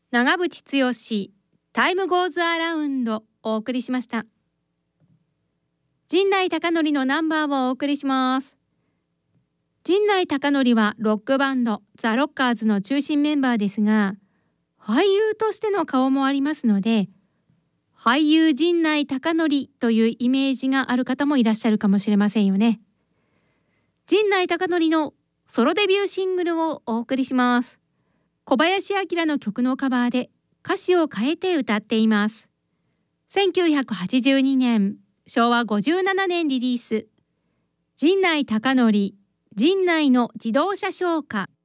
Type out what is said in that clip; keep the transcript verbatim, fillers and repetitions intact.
長渕剛タイムゴーズアラウンドお送りしました。陣内孝則のナンバーをお送りします。陣内孝則はロックバンドザ・ロッカーズの中心メンバーですが、俳優としての顔もありますので、俳優陣内孝則というイメージがある方もいらっしゃるかもしれませんよね。陣内孝則のソロデビューシングルをお送りします。小林明の曲のカバーで歌詞を変えて歌っています。せんきゅうひゃくはちじゅうにねん、しょうわごじゅうななねんリリース、陣内孝則、陣内の自動車唱歌。